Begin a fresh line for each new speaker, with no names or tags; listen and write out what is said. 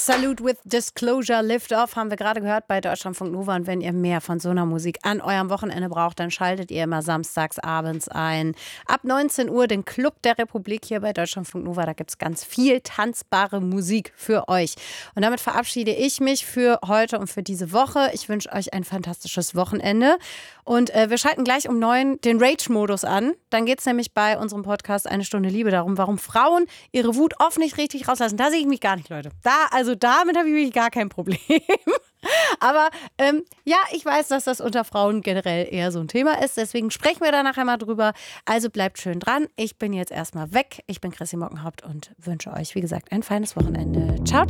Salute with Disclosure, Lift Off haben wir gerade gehört bei Deutschlandfunk Nova. Und wenn ihr mehr von so einer Musik an eurem Wochenende braucht, dann schaltet ihr immer samstags abends ein. Ab 19 Uhr den Club der Republik hier bei Deutschlandfunk Nova. Da gibt es ganz viel tanzbare Musik für euch. Und damit verabschiede ich mich für heute und für diese Woche. Ich wünsche euch ein fantastisches Wochenende. Und wir schalten gleich um 9 den Rage-Modus an. Dann geht es nämlich bei unserem Podcast Eine Stunde Liebe darum, warum Frauen ihre Wut oft nicht richtig rauslassen. Da sehe ich mich gar nicht, Leute. Damit habe ich wirklich gar kein Problem. Aber ja, ich weiß, dass das unter Frauen generell eher so ein Thema ist. Deswegen sprechen wir da nachher mal drüber. Also bleibt schön dran. Ich bin jetzt erstmal weg. Ich bin Chrissy Mockenhaupt und wünsche euch, wie gesagt, ein feines Wochenende. Ciao, ciao.